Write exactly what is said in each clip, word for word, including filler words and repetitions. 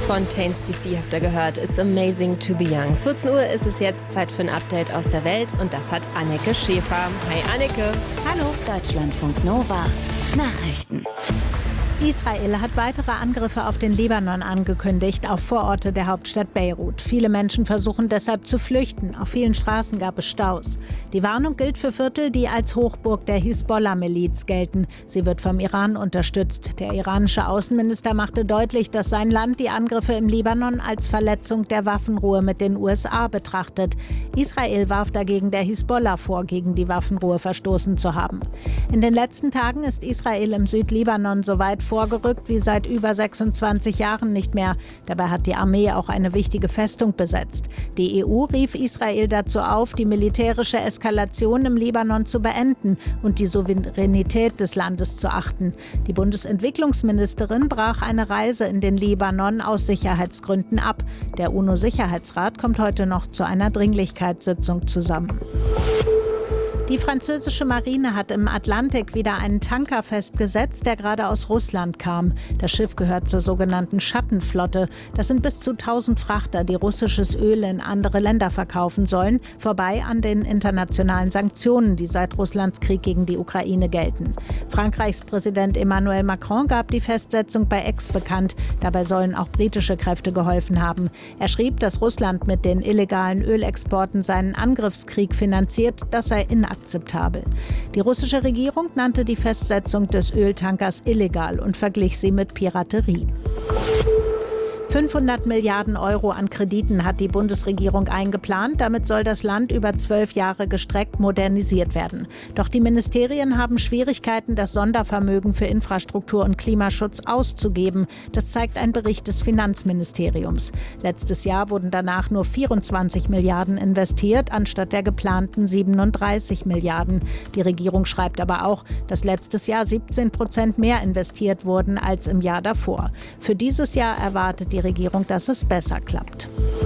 Fontaines D C habt ihr gehört. It's amazing to be young. vierzehn Uhr ist es jetzt, Zeit für ein Update aus der Welt. Und das hat Anneke Schäfer. Hi Anneke. Hallo. Deutschlandfunk Nova. Nachrichten. Israel hat weitere Angriffe auf den Libanon angekündigt, auf Vororte der Hauptstadt Beirut. Viele Menschen versuchen deshalb zu flüchten. Auf vielen Straßen gab es Staus. Die Warnung gilt für Viertel, die als Hochburg der Hisbollah-Miliz gelten. Sie wird vom Iran unterstützt. Der iranische Außenminister machte deutlich, dass sein Land die Angriffe im Libanon als Verletzung der Waffenruhe mit den U S A betrachtet. Israel warf dagegen der Hisbollah vor, gegen die Waffenruhe verstoßen zu haben. In den letzten Tagen ist Israel im Südlibanon so weit vorgerückt wie seit über sechsundzwanzig Jahren nicht mehr. Dabei hat die Armee auch eine wichtige Festung besetzt. Die E U rief Israel dazu auf, die militärische Eskalation im Libanon zu beenden und die Souveränität des Landes zu achten. Die Bundesentwicklungsministerin brach eine Reise in den Libanon aus Sicherheitsgründen ab. Der UNO-Sicherheitsrat kommt heute noch zu einer Dringlichkeitssitzung zusammen. Die französische Marine hat im Atlantik wieder einen Tanker festgesetzt, der gerade aus Russland kam. Das Schiff gehört zur sogenannten Schattenflotte. Das sind bis zu tausend Frachter, die russisches Öl in andere Länder verkaufen sollen, vorbei an den internationalen Sanktionen, die seit Russlands Krieg gegen die Ukraine gelten. Frankreichs Präsident Emmanuel Macron gab die Festsetzung bei X bekannt. Dabei sollen auch britische Kräfte geholfen haben. Er schrieb, dass Russland mit den illegalen Ölexporten seinen Angriffskrieg finanziert. Das sei inakzeptabel. Akzeptabel. Die russische Regierung nannte die Festsetzung des Öltankers illegal und verglich sie mit Piraterie. fünfhundert Milliarden Euro an Krediten hat die Bundesregierung eingeplant. Damit soll das Land über zwölf Jahre gestreckt modernisiert werden. Doch die Ministerien haben Schwierigkeiten, das Sondervermögen für Infrastruktur und Klimaschutz auszugeben. Das zeigt ein Bericht des Finanzministeriums. Letztes Jahr wurden danach nur vierundzwanzig Milliarden investiert, anstatt der geplanten siebenunddreißig Milliarden. Die Regierung schreibt aber auch, dass letztes Jahr siebzehn Prozent mehr investiert wurden als im Jahr davor. Für dieses Jahr erwartet die Regierung, dass es besser klappt.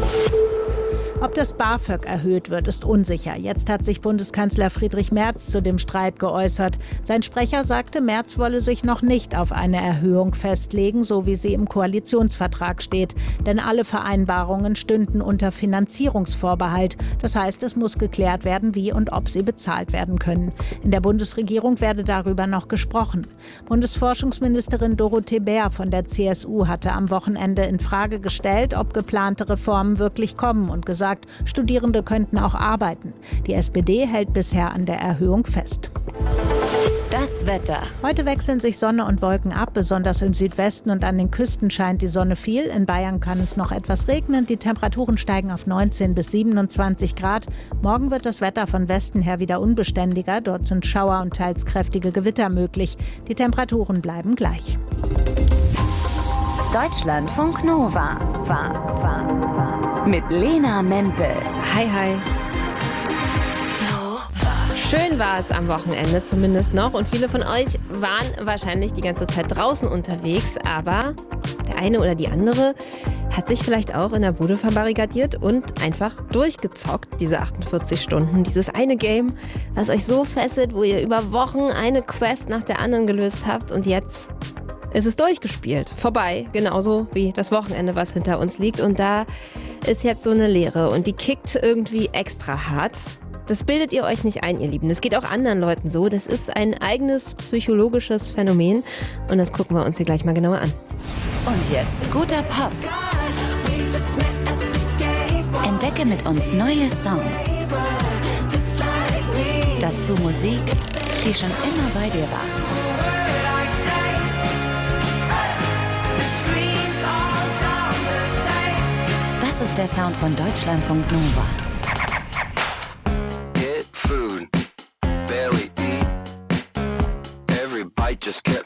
Ob das BAföG erhöht wird, ist unsicher. Jetzt hat sich Bundeskanzler Friedrich Merz zu dem Streit geäußert. Sein Sprecher sagte, Merz wolle sich noch nicht auf eine Erhöhung festlegen, so wie sie im Koalitionsvertrag steht. Denn alle Vereinbarungen stünden unter Finanzierungsvorbehalt. Das heißt, es muss geklärt werden, wie und ob sie bezahlt werden können. In der Bundesregierung werde darüber noch gesprochen. Bundesforschungsministerin Dorothee Bär von der C S U hatte am Wochenende in Frage gestellt, ob geplante Reformen wirklich kommen und gesagt, Studierende könnten auch arbeiten. Die S P D hält bisher an der Erhöhung fest. Das Wetter. Heute wechseln sich Sonne und Wolken ab. Besonders im Südwesten und an den Küsten scheint die Sonne viel. In Bayern kann es noch etwas regnen. Die Temperaturen steigen auf neunzehn bis siebenundzwanzig Grad. Morgen wird das Wetter von Westen her wieder unbeständiger. Dort sind Schauer und teils kräftige Gewitter möglich. Die Temperaturen bleiben gleich. Deutschlandfunk Nova. Mit Lena Mempel. Hi, hi. Schön war es am Wochenende zumindest noch und viele von euch waren wahrscheinlich die ganze Zeit draußen unterwegs, aber der eine oder die andere hat sich vielleicht auch in der Bude verbarrikadiert und einfach durchgezockt, diese achtundvierzig Stunden. Dieses eine Game, was euch so fesselt, wo ihr über Wochen eine Quest nach der anderen gelöst habt und jetzt ist es durchgespielt. Vorbei, genauso wie das Wochenende, was hinter uns liegt. Und da ist jetzt so eine Leere und die kickt irgendwie extra hart. Das bildet ihr euch nicht ein, ihr Lieben. Das geht auch anderen Leuten so. Das ist ein eigenes psychologisches Phänomen. Und das gucken wir uns hier gleich mal genauer an. Und jetzt guter Pop. Entdecke mit uns neue Songs. Dazu Musik, die schon immer bei dir war. Das ist der Sound von Deutschlandfunk Nova. Get food, barely eat. Every bite just kept